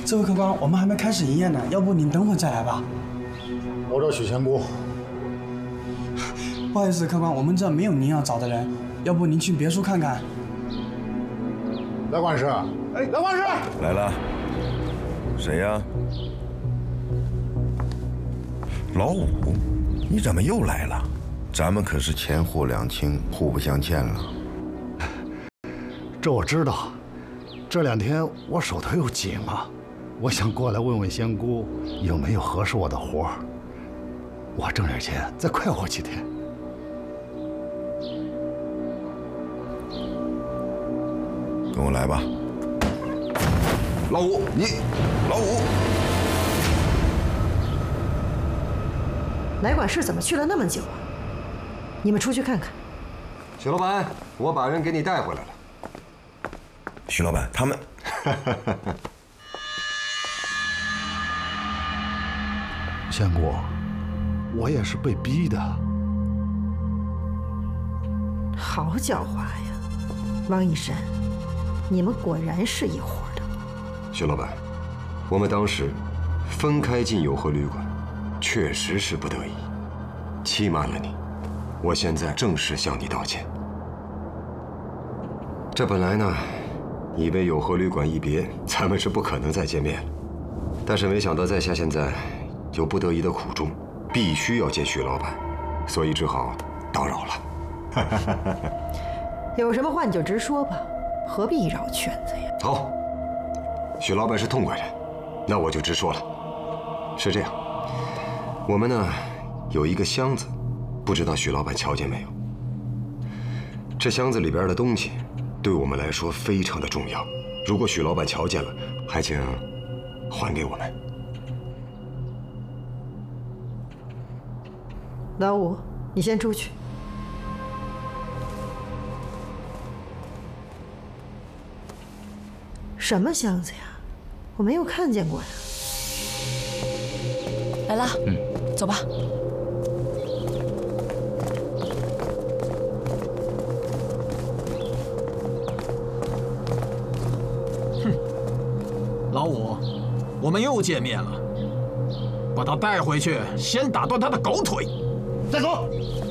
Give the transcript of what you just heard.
这位客官，我们还没开始营业呢，要不您等会再来吧。 我找许仙姑。 不好意思，客官，我们这没有您要找的人，要不您去别墅看看。 来管事，哎，来管事， 来了，谁呀？老五，你怎么又来了？咱们可是钱货两清，互不相欠了。 这我知道，这2天我手头又紧了，我想过来问问仙姑有没有合适我的活儿。我挣点钱，再快活几天。 跟我来吧。 老五，老五， 来管事怎么去了那么久啊？你们出去看看。 许老板，我把人给你带回来了。 许老板，他们…… 仙姑，我也是被逼的。 好狡猾呀，王一山，你们果然是一伙的。 许老板，我们当时分开进友和旅馆，确实是不得已，欺瞒了你。我现在正式向你道歉。这本来呢，以为友和旅馆一别，咱们是不可能再见面了。但是没想到在下现在有不得已的苦衷，必须要见许老板，所以只好打扰了。 有什么话你就直说吧，何必绕圈子呀？ 好，许老板是痛快人，那我就直说了。是这样，我们呢有一个箱子，不知道许老板瞧见没有？这箱子里边的东西对我们来说非常的重要，如果许老板瞧见了，还请还给我们。 老五，你先出去。什么箱子呀？我没有看见过呀。 来了，走吧。 老五，我们又见面了，把他带回去，先打断他的狗腿。 带走。